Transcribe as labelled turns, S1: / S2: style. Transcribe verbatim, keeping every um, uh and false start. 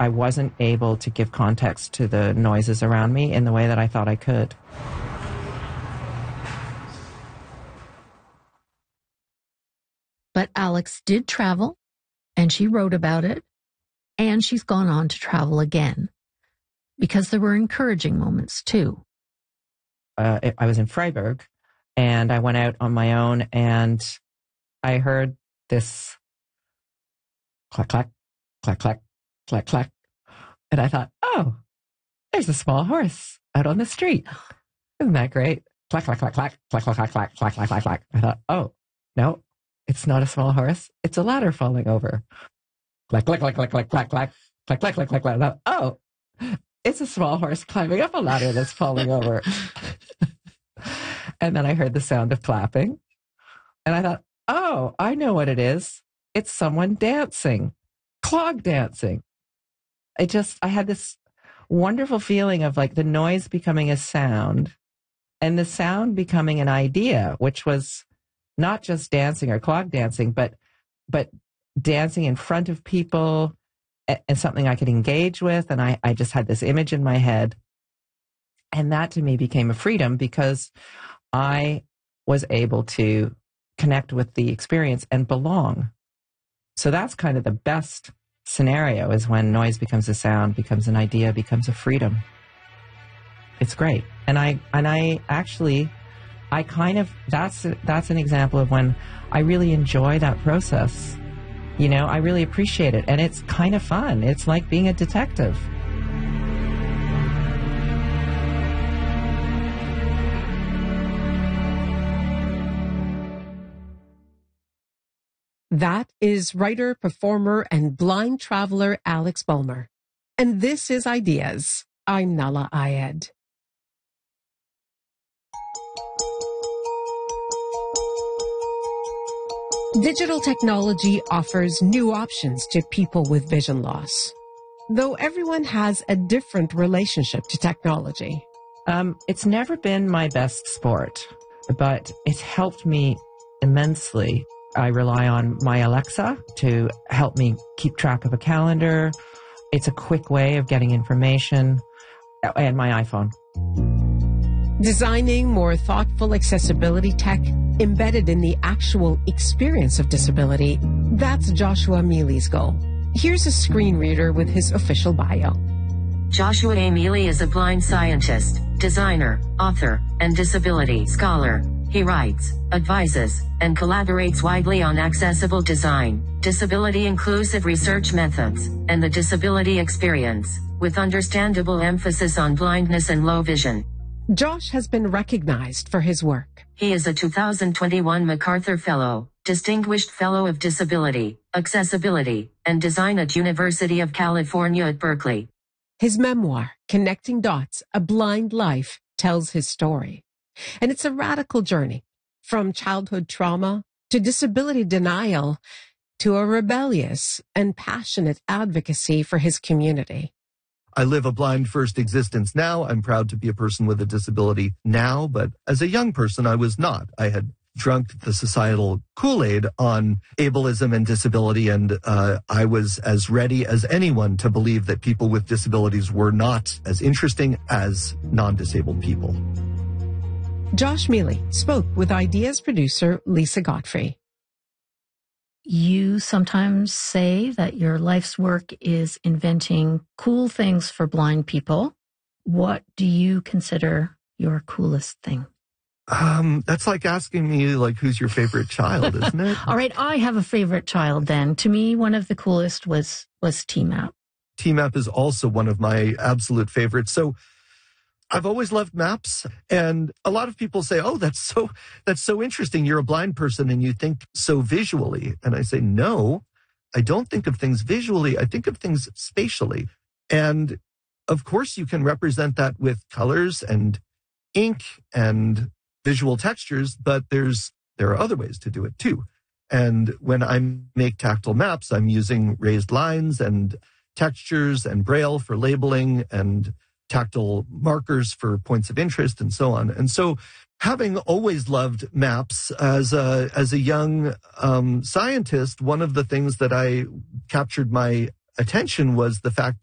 S1: I wasn't able to give context to the noises around me in the way that I thought I could.
S2: But Alex did travel, and she wrote about it, and she's gone on to travel again, because there were encouraging moments too.
S1: Uh, I was in Freiburg, and I went out on my own, and I heard this clack, clack, clack, clack, clack, clack. And I thought, oh, there's a small horse out on the street. Isn't that great? Clack, clack, clack, clack, clack, clack, clack, clack, clack, clack, clack, clack. I thought, oh, no, it's not a small horse. It's a ladder falling over. Clack, clack, clack, clack, clack, clack, clack, clack, clack, clack, clack, clack. I thought, oh, it's a small horse climbing up a ladder that's falling over. And then I heard the sound of clapping. And I thought, oh, I know what it is. It's someone dancing, clog dancing. I just, I had this wonderful feeling of like the noise becoming a sound and the sound becoming an idea, which was not just dancing or clog dancing, but, but dancing in front of people and something I could engage with. And I, I just had this image in my head. And that to me became a freedom because I was able to connect with the experience and belong. So that's kind of the best scenario, is when noise becomes a sound, becomes an idea, becomes a freedom. It's great. And I, and I actually, I kind of, that's, that's an example of when I really enjoy that process. You know, I really appreciate it. And it's kind of fun. It's like being a detective.
S3: That is writer, performer, and blind traveler Alex Bulmer. And this is Ideas. I'm Nahlah Ayed. Digital technology offers new options to people with vision loss, though everyone has a different relationship to technology.
S1: Um, it's never been my best sport, but it's helped me immensely. I rely on my Alexa to help me keep track of a calendar. It's a quick way of getting information, and my iPhone.
S3: Designing more thoughtful accessibility tech embedded in the actual experience of disability, that's Joshua Mealy's goal. Here's a screen reader with his official bio.
S4: Joshua A. Mealy is a blind scientist, designer, author, and disability scholar. He writes, advises, and collaborates widely on accessible design, disability-inclusive research methods, and the disability experience, with understandable emphasis on blindness and low vision.
S3: Josh has been recognized for his work.
S4: He is a two thousand twenty-one MacArthur Fellow, Distinguished Fellow of Disability, Accessibility, and Design at University of California at Berkeley.
S3: His memoir, Connecting Dots, A Blind Life, tells his story. And it's a radical journey, from childhood trauma to disability denial to a rebellious and passionate advocacy for his community.
S5: I live a blind-first existence now. I'm proud to be a person with a disability now, but as a young person, I was not. I had drunk the societal Kool-Aid on ableism and disability, and uh, I was as ready as anyone to believe that people with disabilities were not as interesting as non-disabled people.
S3: Josh Mealy spoke with Ideas producer Lisa Godfrey.
S2: You sometimes say that your life's work is inventing cool things for blind people. What do you consider your coolest thing?
S5: Um, that's like asking me, like, who's your favorite child, isn't it?
S2: All right, I have a favorite child then. To me, one of the coolest was, was T-Map.
S5: T-Map is also one of my absolute favorites. So I've always loved maps, and a lot of people say, oh, that's so that's so interesting. You're a blind person and you think so visually. And I say, no, I don't think of things visually. I think of things spatially. And of course, you can represent that with colors and ink and visual textures, but there's there are other ways to do it too. And when I make tactile maps, I'm using raised lines and textures and braille for labeling and tactile markers for points of interest and so on. And so having always loved maps as a, as a young um, scientist, one of the things that I captured my attention was the fact